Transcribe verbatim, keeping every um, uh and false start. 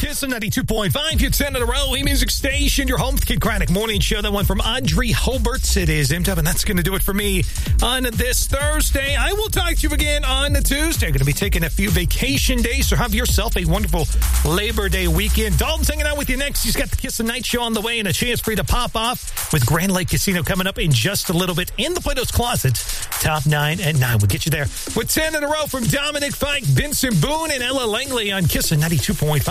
Kiss ninety-two point five, Kids ten in a row, E-Music Station, your home Kid Craddock morning show. That one from Audrey Hobart. It is M-Dub, and that's going to do it for me on this Thursday. I will talk to you again on Tuesday. Going to be taking a few vacation days, so have yourself a wonderful Labor Day weekend. Dalton's hanging out with you next. He's got the Kiss the Night show on the way and a chance for you to pop off with Grand Lake Casino coming up in just a little bit in the Plato's Closet. Top nine at nine. We'll get you there with ten in a row from Dominic Fike, Vincent Boone, and Ella Langley on Kiss ninety-two point five.